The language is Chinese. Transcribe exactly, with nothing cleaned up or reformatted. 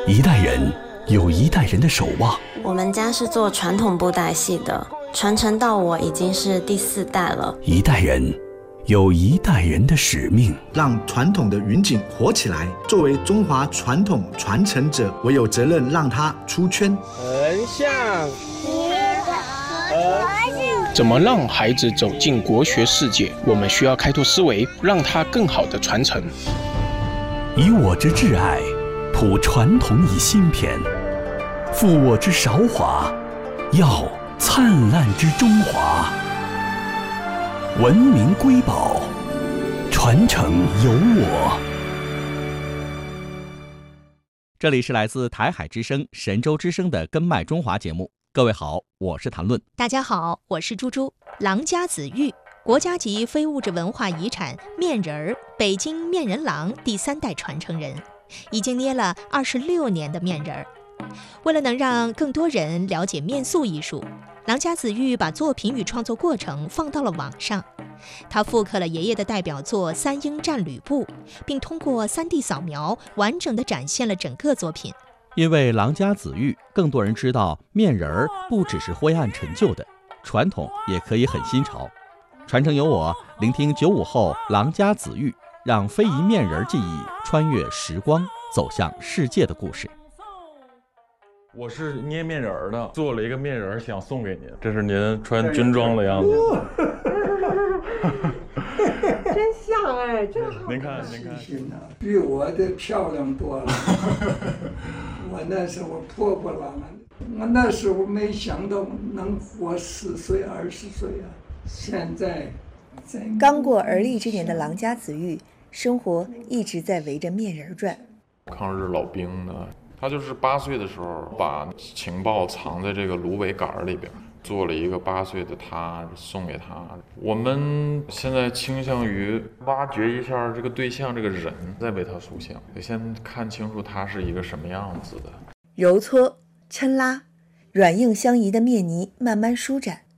一代人有一代人的守望。 我们家是做传统布袋戏的，传承到我已经是第四代了。 一代人有一代人的使命， 让传统的云锦活起来。作为中华传统传承者，我有责任让它出圈。 横向， 怎么让孩子走进国学世界？我们需要开拓思维，让他更好的传承。 以我之挚爱，谱传统以新篇；负我之韶华，耀灿烂之中华。文明瑰宝，传承有我。 这里是来自台海之声、神州之声的根脉中华节目。各位好，我是谭论。 大家好，我是猪猪。郎家子玉，国家级非物质文化遗产面人儿，北京面人廊第三代传承人，已经捏了二十六年的面人儿。为了能让更多人了解面塑艺术，郎家子玉把作品与创作过程放到了网上。他复刻了爷爷的代表作《三英战吕布》，并通过 三 D 扫描完整地展现了整个作品。 因为郎家子玉，更多人知道面人儿不只是灰暗陈旧的，传统也可以很新潮。传承由我，聆听九五后郎家子玉，让非遗面人技艺穿越时光，走向世界的故事。 我是捏面人的，做了一个面人想送给您，这是您穿军装的样子。 真像哎，真好。 您看，您看， 比我的漂亮多了。我那时候破破烂烂，我那时候没想到能活十岁二十岁啊！现在， 刚过而立之年的郎家子玉，生活一直在围着面人转。 抗日老兵呢，他就是八岁的时候把情报藏在这个芦苇杆里边，做了一个八岁的他送给他。我们现在倾向于挖掘一下这个对象这个人，再为他塑像，得先看清楚他是一个什么样子的。 揉搓抻拉，软硬相宜的面泥慢慢舒展，